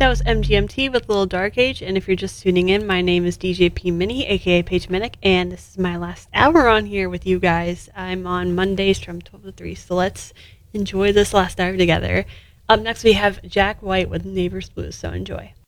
That was MGMT with Little Dark Age, and if you're just tuning in, my name is DJP Mini, aka Paige Minnick, and this is my last hour on here with you guys. I'm on Mondays from 12 to 3, so let's enjoy this last hour together. Up next, we have Jack White with Neighbors Blues, so enjoy.